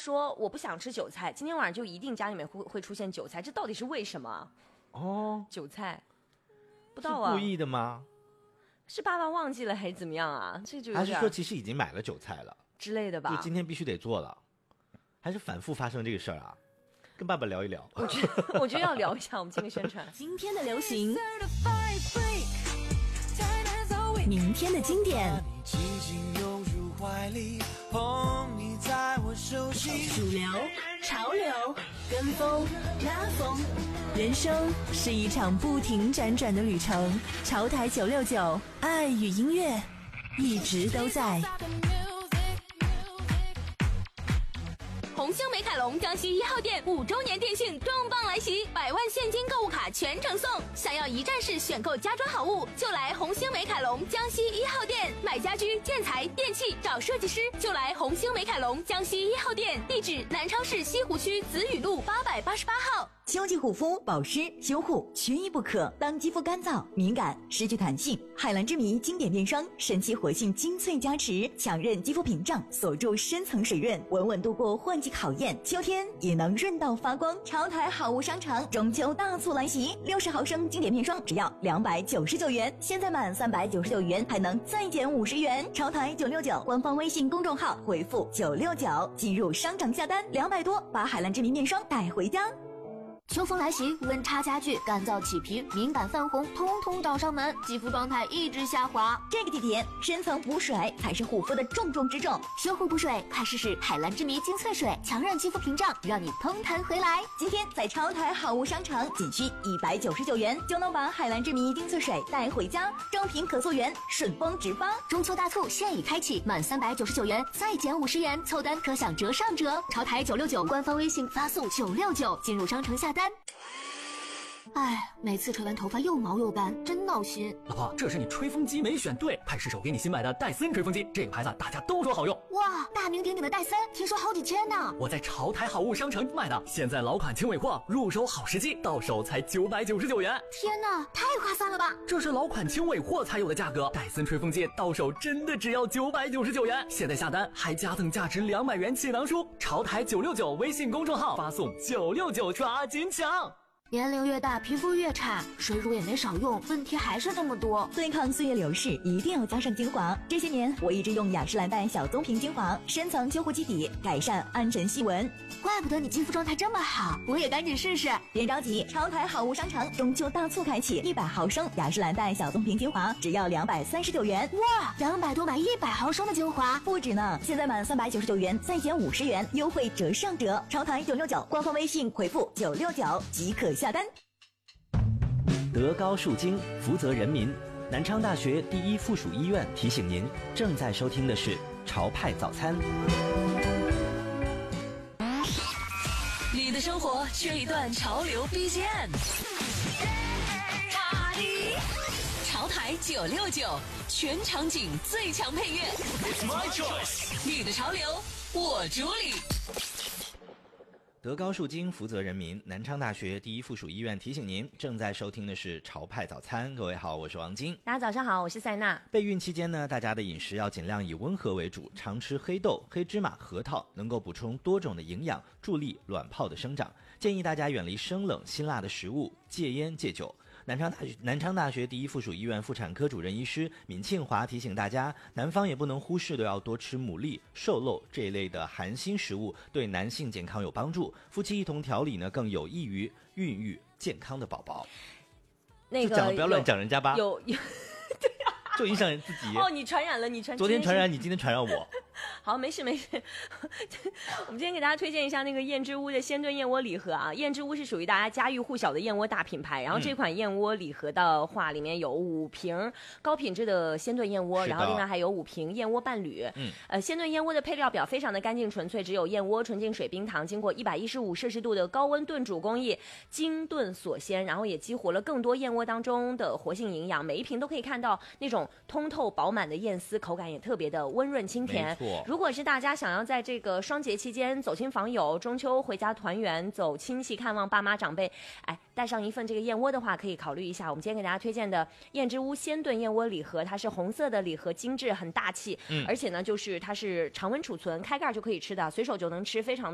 说我不想吃韭菜，今天晚上就一定家里面会出现韭菜，这到底是为什么？韭菜不知道啊， 是故意的吗？ 是爸爸忘记了还是怎么样啊？这就有点还是说其实已经买了韭菜了之类的吧？ 就今天必须得做了，还是反复发生这个事儿啊？跟爸爸聊一聊。 我觉得要聊一下，我们今天宣传今天的流行，明天的经典，主流、潮流、跟风、拉风，人生是一场不停辗转的旅程。潮台969，爱与音乐一直都在。 红星美凯龙江西1号店5周年电讯重磅来袭，100万现金购物卡全程送。想要一站式选购家装好物，就来红星美凯龙江西1号店。买家居、建材、电器找设计师，就来红星美凯龙江西1号店。地址：南昌市西湖区子雨路888号。 秋季护肤、保湿、修护缺一不可。当肌肤干燥、敏感、失去弹性，海蓝之谜经典面霜神奇活性精粹加持，强韧肌肤屏障，锁住深层水润，稳稳度过换季考验。秋天也能润到发光。潮台好物商场中秋大促来袭，60毫升经典面霜只要299元，现在满399元还能再减50元。潮台969官方微信公众号回复969进入商场下单，200多把海蓝之谜面霜带回家。 秋风来袭，温差加剧，干燥起皮、敏感泛红，通通找上门，肌肤状态一直下滑。 这个季节，深层补水才是护肤的重中之重。 修护补水，快试试海蓝之谜精粹水，强韧肌肤屏障，让你嘭弹回来。 今天在潮台好物商场，仅需199元就能把海蓝之谜精粹水带回家，装瓶可溯源，顺丰直发。 中秋大促现已开启，满399元再减50元，凑单可享折上折。潮台969官方微信发送969进入商城下单。哎，每次吹完头发又毛又干，真闹心。 老婆，这是你吹风机没选对，派失手给你新买的戴森吹风机，这个牌子大家都说好用。 哇，大名鼎鼎的戴森，听说好几千呢。 我在潮台好物商城买的，现在老款轻尾货，入手好时机，到手才999元。 天哪，太划算了吧！ 这是老款轻尾货才有的价格，戴森吹风机到手真的只要999元。现在下单还加赠价值200元气囊书，潮台969微信公众号发送969，抓紧抢。 年龄越大，皮肤越差，水乳也没少用，问题还是这么多。 对抗岁月流逝，一定要加上精华。这些年，我一直用雅诗兰黛小棕瓶精华，深层修护基底，改善暗沉细纹。 怪不得你肌肤状态这么好，我也赶紧试试。 别着急，潮台好物商场中秋大促开启，100毫升雅诗兰黛小棕瓶精华只要239元。 哇，200多买100毫升的精华， 不止呢！现在满399元再减50元，优惠折上折。潮台969官方微信回复969即可下单。 德高树精，福泽人民。南昌大学第一附属医院提醒您，正在收听的是潮派早餐。 你的生活缺一段潮流 BGM。潮台969，全场景最强配乐。It's my choice， 你的潮流，我主理。 德高树精，福泽人民。南昌大学第一附属医院提醒您，正在收听的是潮派早餐。各位好，我是王晶。 大家早上好，我是塞娜。 备孕期间呢，大家的饮食要尽量以温和为主，常吃黑豆、黑芝麻、核桃，能够补充多种的营养，助力卵泡的生长。建议大家远离生冷辛辣的食物，戒烟戒酒。南昌大学第一附属医院妇产科主任医师闵庆华提醒大家，男方也不能忽视的要多吃牡蛎、瘦肉这一类的含锌食物，对男性健康有帮助。夫妻一同调理呢，更有益于孕育健康的宝宝。 那个讲不要乱讲人家吧， 有对啊， 就影响人自己。 哦，你传染了， 昨天传染你，今天传染我。 好，没事。我们今天给大家推荐一下那个燕之屋的鲜炖燕窝礼盒啊。燕之屋是属于大家家喻户晓的燕窝大品牌，然后这款燕窝礼盒的话，里面有5瓶高品质的鲜炖燕窝，然后另外还有5瓶燕窝伴侣。鲜炖燕窝的配料表非常的干净纯粹，只有燕窝、纯净水、冰糖，经过115摄氏度的高温炖煮工艺，精炖锁鲜，然后也激活了更多燕窝当中的活性营养。每一瓶都可以看到那种通透饱满的燕丝，口感也特别的温润清甜。如果是大家想要在这个双节期间走亲访友，中秋回家团圆，走亲戚看望爸妈长辈，带上一份这个燕窝的话，可以考虑一下我们今天给大家推荐的燕之屋鲜炖燕窝礼盒。它是红色的礼盒，精致很大气，而且呢就是它是常温储存，开盖就可以吃的，随手就能吃，非常